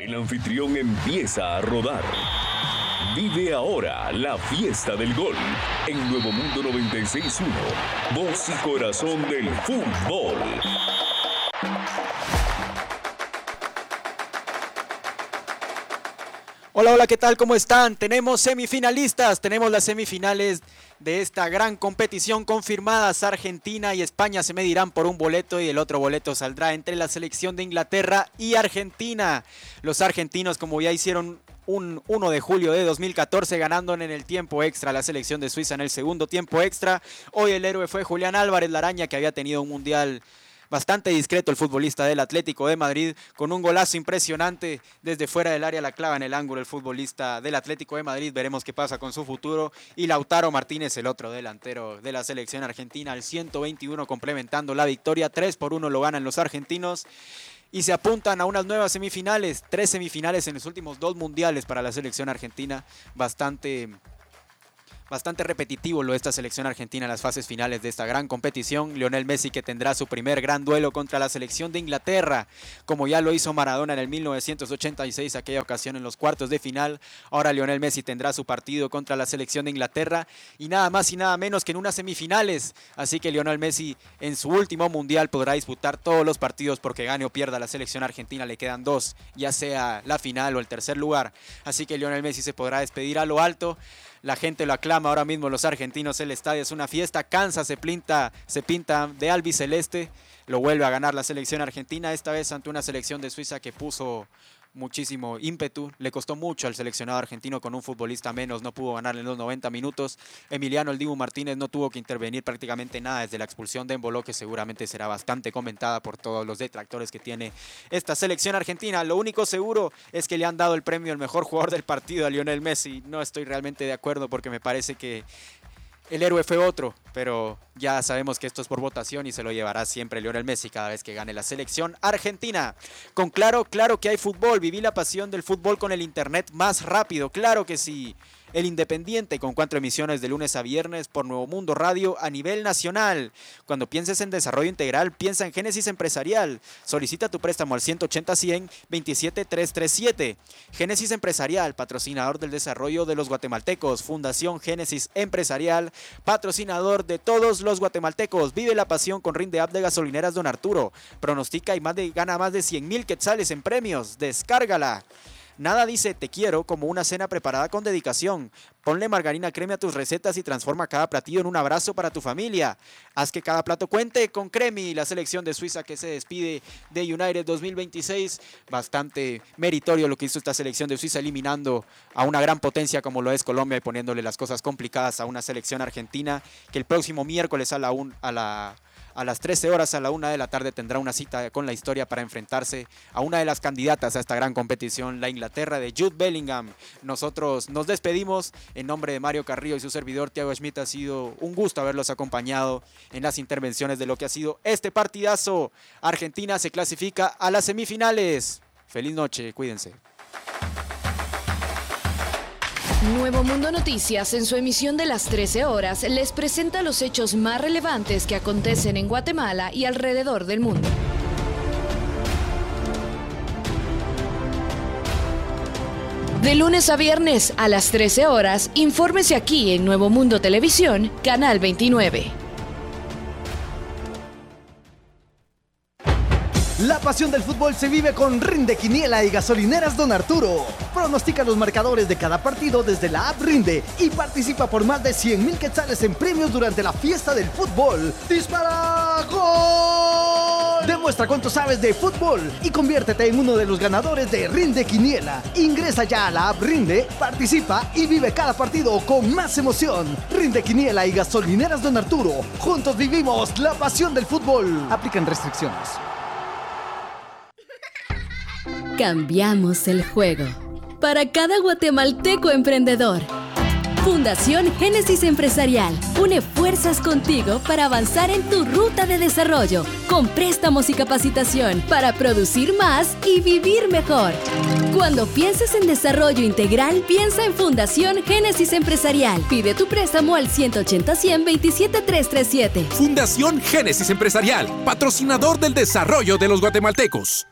El anfitrión empieza a rodar. Vive ahora la fiesta del gol en Nuevo Mundo 96.1, voz y corazón del fútbol. Hola, ¿qué tal? ¿Cómo están? Tenemos semifinalistas, tenemos las semifinales de esta gran competición confirmadas. Argentina y España se medirán por un boleto y el otro boleto saldrá entre la selección de Inglaterra y Argentina. Los argentinos, como ya hicieron un 1 de julio de 2014, ganando en el tiempo extra la selección de Suiza en el segundo tiempo extra. Hoy el héroe fue Julián Álvarez, la araña, que había tenido un mundial bastante discreto, el futbolista del Atlético de Madrid, con un golazo impresionante desde fuera del área, la clava en el ángulo el futbolista del Atlético de Madrid. Veremos qué pasa con su futuro. Y Lautaro Martínez, el otro delantero de la selección argentina, al 121 complementando la victoria. 3-1 lo ganan los argentinos y se apuntan a unas nuevas semifinales. 3 semifinales en los últimos 2 mundiales para la selección argentina. Bastante repetitivo lo de esta selección argentina en las fases finales de esta gran competición. Lionel Messi, que tendrá su primer gran duelo contra la selección de Inglaterra, como ya lo hizo Maradona en el 1986, aquella ocasión en los cuartos de final. Ahora Lionel Messi tendrá su partido contra la selección de Inglaterra y nada más y nada menos que en unas semifinales. Así que Lionel Messi en su último mundial podrá disputar todos los partidos, porque gane o pierda la selección argentina le quedan 2, ya sea la final o el tercer lugar. Así que Lionel Messi se podrá despedir a lo alto. La gente lo aclama ahora mismo, los argentinos, el estadio es una fiesta. Kansas se pinta de albiceleste. Lo vuelve a ganar la selección argentina, esta vez ante una selección de Suiza que puso muchísimo ímpetu. Le costó mucho al seleccionado argentino, con un futbolista menos no pudo ganar en los 90 minutos. Emiliano El Dibu Martínez no tuvo que intervenir prácticamente nada desde la expulsión de Embolo, que seguramente será bastante comentada por todos los detractores que tiene esta selección argentina. Lo único seguro es que le han dado el premio al mejor jugador del partido a Lionel Messi. No estoy realmente de acuerdo, porque me parece que el héroe fue otro, pero ya sabemos que esto es por votación y se lo llevará siempre Lionel Messi cada vez que gane la selección argentina. Con claro que hay fútbol. Viví la pasión del fútbol con el internet más rápido, claro que sí. El Independiente, con 4 emisiones de lunes a viernes por Nuevo Mundo Radio a nivel nacional. Cuando pienses en desarrollo integral, piensa en Génesis Empresarial. Solicita tu préstamo al 180-100-27337. Génesis Empresarial, patrocinador del desarrollo de los guatemaltecos. Fundación Génesis Empresarial, patrocinador de todos los guatemaltecos. Vive la pasión con Rinde App de Gasolineras Don Arturo. Pronostica y gana más de 100,000 quetzales en premios. Descárgala. Nada dice te quiero como una cena preparada con dedicación. Ponle margarina Cremi a tus recetas y transforma cada platillo en un abrazo para tu familia. Haz que cada plato cuente con Cremi. La selección de Suiza que se despide de United 2026. Bastante meritorio lo que hizo esta selección de Suiza, eliminando a una gran potencia como lo es Colombia y poniéndole las cosas complicadas a una selección argentina que el próximo miércoles a las 13 horas, a la 1 de la tarde, tendrá una cita con la historia para enfrentarse a una de las candidatas a esta gran competición, la Inglaterra de Jude Bellingham. Nosotros nos despedimos en nombre de Mario Carrillo y su servidor Thiago Schmidt. Ha sido un gusto haberlos acompañado en las intervenciones de lo que ha sido este partidazo. Argentina se clasifica a las semifinales. Feliz noche, cuídense. Nuevo Mundo Noticias, en su emisión de las 13 horas, les presenta los hechos más relevantes que acontecen en Guatemala y alrededor del mundo. De lunes a viernes a las 13 horas, infórmese aquí en Nuevo Mundo Televisión, Canal 29. La pasión del fútbol se vive con Rinde Quiniela y Gasolineras Don Arturo. Pronostica los marcadores de cada partido desde la app Rinde y participa por más de 100,000 quetzales en premios durante la fiesta del fútbol. ¡Dispara! ¡Gol! Demuestra cuánto sabes de fútbol y conviértete en uno de los ganadores de Rinde Quiniela. Ingresa ya a la app Rinde, participa y vive cada partido con más emoción. Rinde Quiniela y Gasolineras Don Arturo. Juntos vivimos la pasión del fútbol. Aplican restricciones. Cambiamos el juego. Para cada guatemalteco emprendedor. Fundación Génesis Empresarial une fuerzas contigo para avanzar en tu ruta de desarrollo, con préstamos y capacitación para producir más y vivir mejor. Cuando pienses en desarrollo integral, piensa en Fundación Génesis Empresarial. Pide tu préstamo al 180-100-27337. Fundación Génesis Empresarial, patrocinador del desarrollo de los guatemaltecos.